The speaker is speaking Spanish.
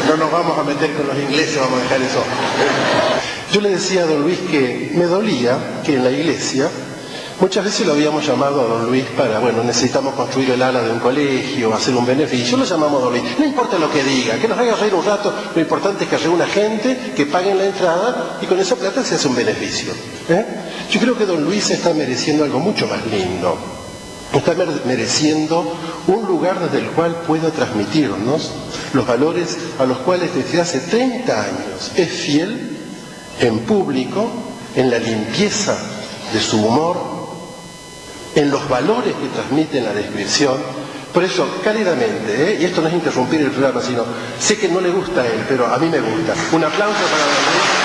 No nos vamos a meter con los ingleses, vamos a dejar eso. Yo le decía a don Luis que me dolía que en la iglesia, muchas veces lo habíamos llamado a don Luis para, bueno, necesitamos construir el ala de un colegio, hacer un beneficio, lo llamamos a don Luis. No importa lo que diga, que nos haga reír un rato, lo importante es que reúna gente, que paguen la entrada y con esa plata se hace un beneficio. Yo creo que don Luis está mereciendo algo mucho más lindo. Está mereciendo un lugar desde el cual pueda transmitirnos los valores a los cuales desde hace 30 años es fiel en público, en la limpieza de su humor, en los valores que transmite en la descripción. Por eso, cálidamente, y esto no es interrumpir el programa, sino sé que no le gusta a él, pero a mí me gusta. Un aplauso para don Luis.